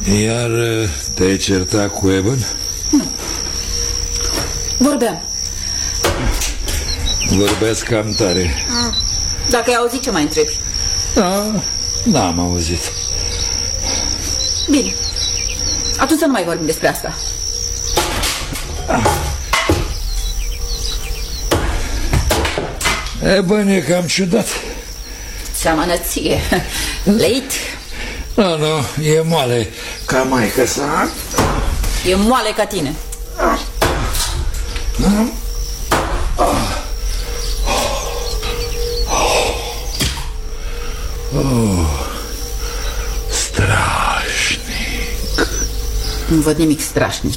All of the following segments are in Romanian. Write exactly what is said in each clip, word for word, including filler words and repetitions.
Iar te-ai certat cu Eben? Nu. Vorbeam. Vorbesc cam tare. mm. Dacă ai auzit, ce mai întrebi? Da, n-am auzit. Bine. Atunci să nu mai vorbim despre asta. Eben e cam ciudat. Seamănă ție. Leit? Nu, nu, e moale ca maică sa. E moale ca tine. Oh, strașnic. Nu văd nimic strașnic.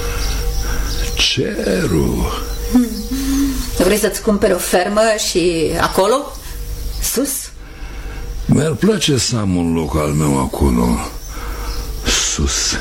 Cerul. Vrei să-ți cumperi o fermă și acolo? Sus? Mi-ar place să am un loc al meu acolo, sus.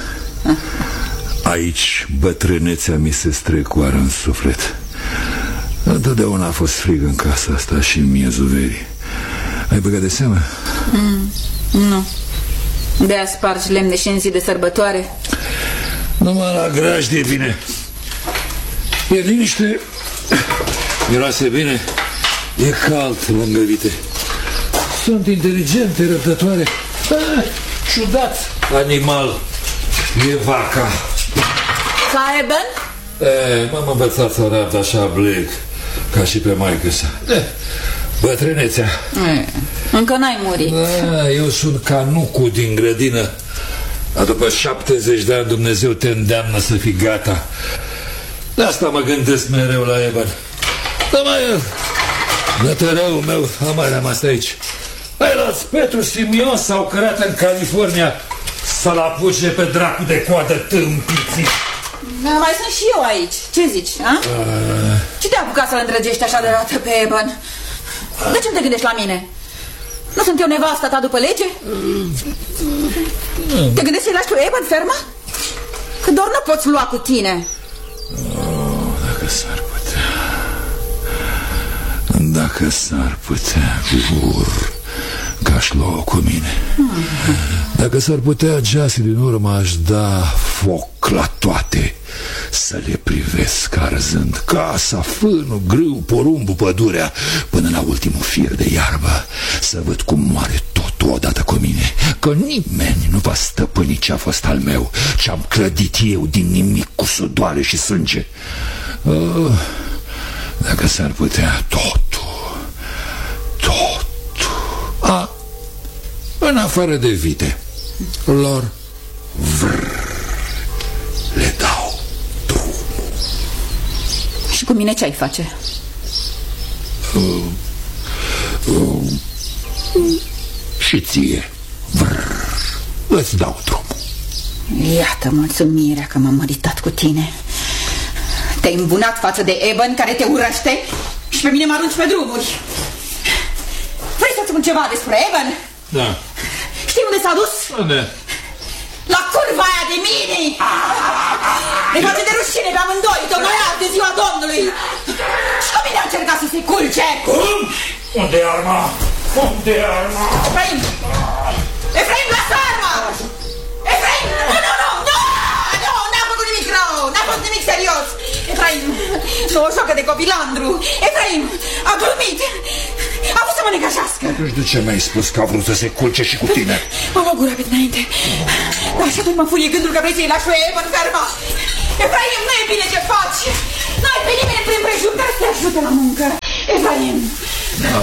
Aici bătrânețea mi se strecoară în suflet. Întotdeauna a fost frig în casa asta și în miezul verii. Ai băgat de seamă? Mm, nu. De-aia spargi lemne și în zi de sărbătoare? Numai la grajdie bine. E liniște. Miroase bine. E cald lângă vite. Sunt inteligente, răbdătoare. Ah, ciudat animal e vaca. Ca Eben? E, m-am învățat să arăt așa blec, ca și pe maică sa. Bătrânețea. E, încă n-ai murit. Da, eu sunt canucul din grădină. Dar după șaptezeci de ani Dumnezeu te îndeamnă să fii gata. De asta mă gândesc mereu la Eben. Dar mai nătărăul meu a mai rămas aici. Hai, las Petru Simion s-au cărat în California să-l apuce pe dracu de coadă tâmpiții. Da, mai sunt și eu aici. Ce zici, a? a... Ce te-a apucat să-l îndrăgești așa de dată pe Eben? De ce nu te gândești la mine? Nu sunt eu nevasta ta după lege? Te gândești să-i lași lui Eben ferma? Că doar nu poți lua cu tine. Oh, dacă s-ar putea. Dacă s-ar putea, jur că aș lua cu mine. hmm. Dacă s-ar putea, Geasi din urmă aș da foc la toate, să le privesc arzând casa, fânul, grâu, porumbul, pădurea, până la ultimul fir de iarbă, să văd cum moare totul odată cu mine. Că nimeni nu va stăpâni ce a fost al meu, ce am clădit eu din nimic cu sudoare și sânge. oh, Dacă s-ar putea, totul, totul. A, în afară de vite, lor vrr, le dau drumul. Și cu mine ce-ai face? Uh, uh, și ție vrr, îți dau drumul. Iată mulțumirea că m-am măritat cu tine. Te-ai îmbunat față de Eben, care te urăște, și pe mine mă arunci pe drumuri. Vrei să-ți spun ceva despre Eben? Da. Știi unde s-a dus? Unde? La curva aia de mini. Ne face de rușine pe amândoi, tocmai azi de ziua Domnului. Și cu mine a încercat să se culce. Cum? Unde e arma? Unde e arma? Efraim! Efraim, lasă arma! Efraim! Nu, nu, nu! Nu! Nu! N-a făcut nimic rău! N-a fost nimic serios! Efraim! Nu o joacă de copilandru! Efraim! A dormit! A vrut să mă negașească! Atunci de ce mi-ai spus că a vrut să se culce și cu tine? M-am augurat pe dinainte. Dar și atunci mă furie gândul că vrei să-i lași pe Eben ferma. Efraim, nu e bine ce faci! N-ai pe nimeni prin prejur care să te ajute la muncă! Efraim! Da,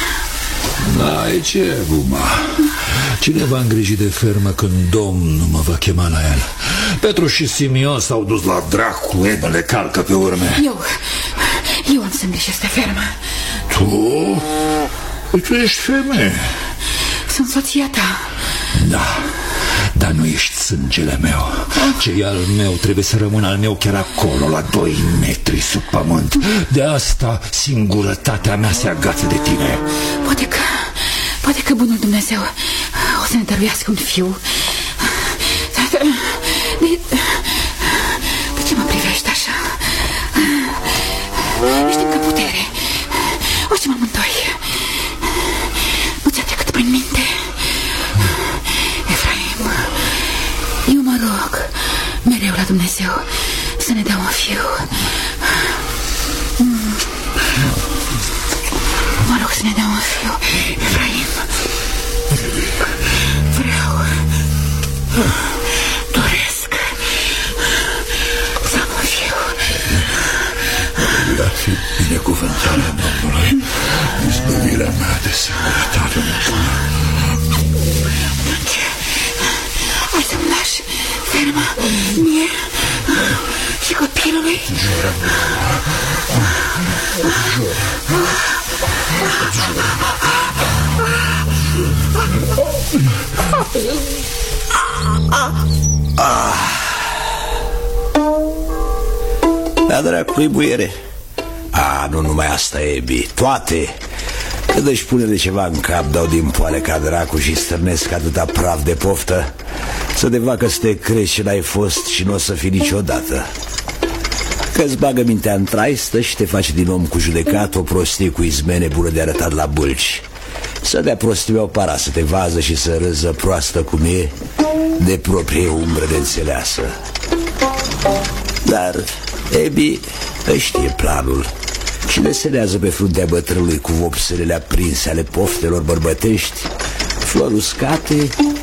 da, e ce, Buma? Cine va îngriji de fermă când Domnul mă va chema la el? Petru și Simion s-au dus la dracu, Eben le calcă pe urme. Eu, eu am să îngrijesc de fermă. Tu? Tu ești femeie. Sunt soția ta. Da, dar nu ești sângele meu. Ce e al meu trebuie să rămână al meu chiar acolo, la doi metri sub pământ. De asta singurătatea mea se agață de tine. Poate că, poate că bunul Dumnezeu o să ne dăruiască un fiu. De, de, de ce mă privești așa? Ești încă putere. O să mă amândoi. Nu ți-a trecut prin minte? Efraim, la Dumnezeu să ne dea un fiu. Mă rog să ne dea un fiu, Efraim. Vreau, doresc să am un fiu. Ar fi binecuvântarea Domnului, izbăvirea mea de singurătate. Atunci, hai să-mi lași ferma mie și copilului. Jură. Da, dracu-i buiere. A, nu numai asta, Ebi, toate. Când își pune de ceva în cap, dau din poale ca dracu și stârnesc atâta praf de poftă să te facă să te crezi ce n-ai fost și nu o să fii niciodată. Că-ți bagă mintea în traistă și te face din om cu judecat o prostie cu izmene bună de arătat la bâlci. Să dea prostimea o para să te vază și să râză proastă cum e de proprie umbră de înțeleasă. Dar Ebi își știe planul și desenează pe fruntea bătrânului cu vopselele aprinse ale poftelor bărbătești flori uscate